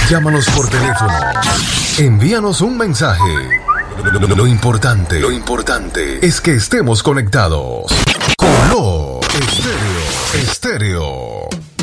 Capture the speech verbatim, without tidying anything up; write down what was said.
Llámanos por teléfono. Envíanos un mensaje. Lo, lo- lo importante, lo importante es que estemos conectados. Color Estéreo. Estéreo.